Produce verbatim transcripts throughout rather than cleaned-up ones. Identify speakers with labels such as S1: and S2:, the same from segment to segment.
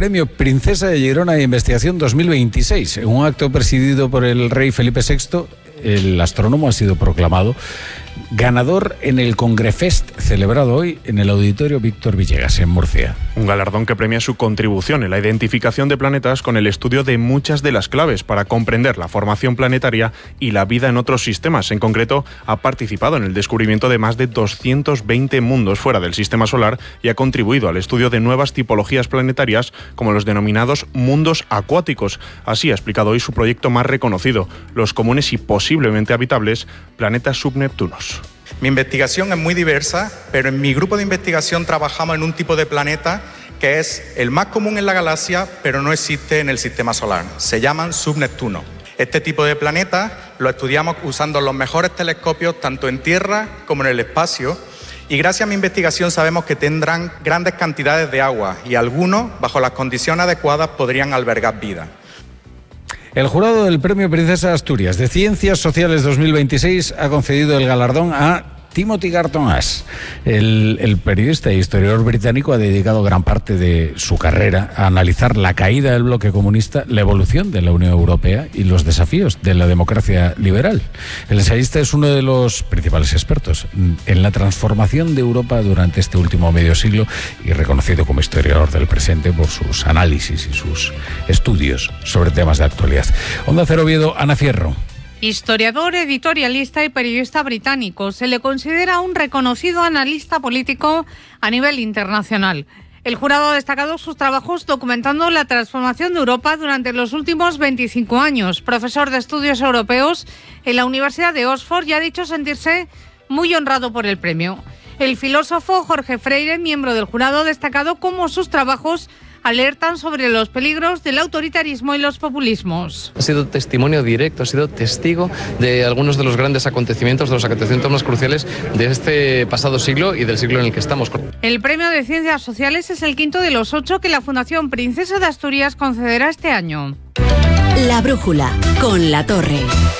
S1: Premio Princesa de Girona de Investigación dos mil veintiséis. En un acto presidido por el rey Felipe sexto, el astrónomo ha sido proclamado ganador en el Congrefest celebrado hoy en el Auditorio Víctor Villegas, en Murcia.
S2: Un galardón que premia su contribución en la identificación de planetas con el estudio de muchas de las claves para comprender la formación planetaria y la vida en otros sistemas. En concreto, ha participado en el descubrimiento de más de doscientos veinte mundos fuera del sistema solar y ha contribuido al estudio de nuevas tipologías planetarias como los denominados mundos acuáticos. Así ha explicado hoy su proyecto más reconocido, los comunes y posiblemente habitables planetas subneptunos.
S3: Mi investigación es muy diversa, pero en mi grupo de investigación trabajamos en un tipo de planeta que es el más común en la galaxia, pero no existe en el sistema solar. Se llaman subneptunos. Este tipo de planeta lo estudiamos usando los mejores telescopios tanto en Tierra como en el espacio, y gracias a mi investigación sabemos que tendrán grandes cantidades de agua y algunos, bajo las condiciones adecuadas, podrían albergar vida.
S1: El jurado del Premio Princesa de Asturias de Ciencias Sociales dos mil veintiséis ha concedido el galardón a Timothy Garton Ash. El, el periodista e historiador británico ha dedicado gran parte de su carrera a analizar la caída del bloque comunista, la evolución de la Unión Europea y los desafíos de la democracia liberal. El ensayista es uno de los principales expertos en la transformación de Europa durante este último medio siglo y reconocido como historiador del presente por sus análisis y sus estudios sobre temas de actualidad. Onda Cero Oviedo, Ana Fierro.
S4: Historiador, editorialista y periodista británico, se le considera un reconocido analista político a nivel internacional. El jurado ha destacado sus trabajos documentando la transformación de Europa durante los últimos veinticinco años. Profesor de estudios europeos en la Universidad de Oxford, y ha dicho sentirse muy honrado por el premio. El filósofo Jorge Freire, miembro del jurado, ha destacado cómo sus trabajos alertan sobre los peligros del autoritarismo y los populismos.
S5: Ha sido testimonio directo, ha sido testigo de algunos de los grandes acontecimientos, de los acontecimientos más cruciales de este pasado siglo y del siglo en el que estamos.
S4: El Premio de Ciencias Sociales es el quinto de los ocho que la Fundación Princesa de Asturias concederá este año.
S6: La brújula, con La Torre.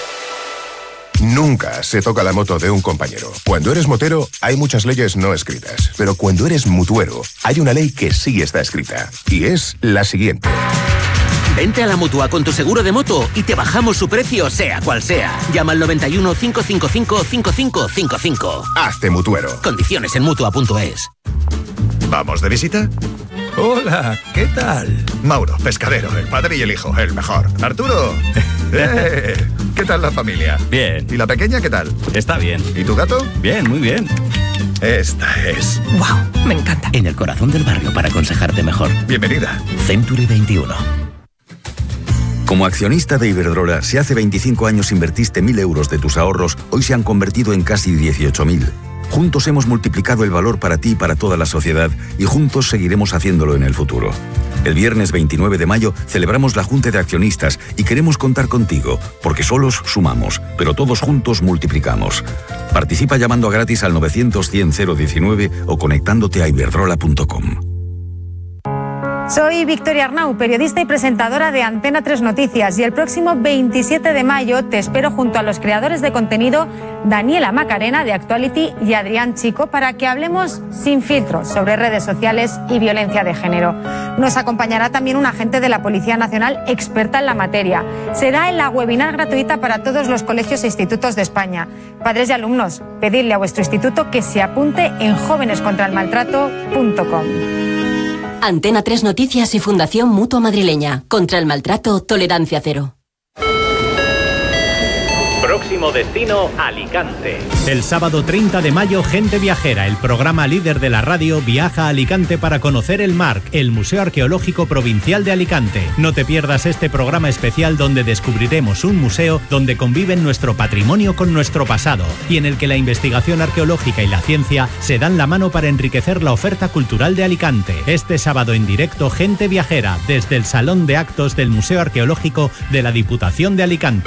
S7: Nunca se toca la moto de un compañero. Cuando eres motero, hay muchas leyes no escritas. Pero cuando eres mutuero, hay una ley que sí está escrita. Y es la siguiente.
S8: Vente a la Mutua con tu seguro de moto y te bajamos su precio, sea cual sea. Llama al noventa y uno, cinco cinco cinco, cinco cinco cinco cinco.
S7: Hazte mutuero.
S8: Condiciones en mutua punto es.
S7: ¿Vamos de visita?
S9: Hola, ¿qué tal?
S7: Mauro, pescadero, el padre y el hijo, el mejor. Arturo, eh, ¿qué tal la familia?
S9: Bien.
S7: ¿Y la pequeña qué tal?
S9: Está bien.
S7: ¿Y tu gato?
S9: Bien, muy bien.
S7: Esta es...
S6: ¡Wow! Me encanta.
S8: En el corazón del barrio para aconsejarte mejor.
S7: Bienvenida.
S8: Century veintiuno.
S10: Como accionista de Iberdrola, si hace veinticinco años invertiste mil euros de tus ahorros, hoy se han convertido en casi dieciocho mil. Juntos hemos multiplicado el valor para ti y para toda la sociedad y juntos seguiremos haciéndolo en el futuro. El viernes veintinueve de mayo celebramos la Junta de Accionistas y queremos contar contigo, porque solos sumamos, pero todos juntos multiplicamos. Participa llamando a gratis al novecientos cien cero diecinueve o conectándote a iberdrola punto com.
S11: Soy Victoria Arnau, periodista y presentadora de Antena tres Noticias, y el próximo veintisiete de mayo te espero junto a los creadores de contenido Daniela Macarena de Actuality y Adrián Chico para que hablemos sin filtros sobre redes sociales y violencia de género. Nos acompañará también un agente de la Policía Nacional experta en la materia. Será en la webinar gratuita para todos los colegios e institutos de España. Padres y alumnos, pedidle a vuestro instituto que se apunte en jóvenes contra el maltrato punto com.
S6: Antena tres Noticias y Fundación Mutua Madrileña. Contra el maltrato, tolerancia cero.
S12: Próximo destino, Alicante.
S13: El sábado treinta de mayo, Gente Viajera, el programa líder de la radio, viaja a Alicante para conocer el MARC, el Museo Arqueológico Provincial de Alicante. No te pierdas este programa especial donde descubriremos un museo donde conviven nuestro patrimonio con nuestro pasado y en el que la investigación arqueológica y la ciencia se dan la mano para enriquecer la oferta cultural de Alicante. Este sábado en directo, Gente Viajera, desde el Salón de Actos del Museo Arqueológico de la Diputación de Alicante.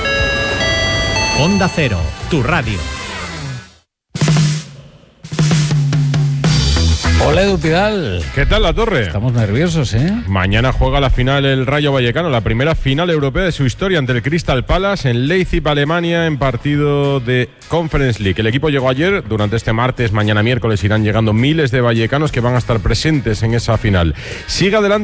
S13: Onda Cero, tu radio.
S1: Hola, Edu Pidal.
S14: ¿Qué tal, La Torre?
S1: Estamos nerviosos, ¿eh?
S14: Mañana juega la final el Rayo Vallecano, la primera final europea de su historia ante el Crystal Palace en Leipzig, Alemania, en partido de Conference League. El equipo llegó ayer. Durante este martes, mañana miércoles irán llegando miles de vallecanos que van a estar presentes en esa final. Sigue adelante